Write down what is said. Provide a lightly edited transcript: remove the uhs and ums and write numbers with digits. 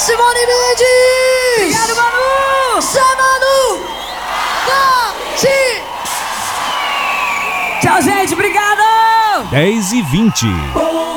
Simone Mendes! Obrigado, Manu! Zé Manu! Bate! Tchau, gente, obrigado! 10h20.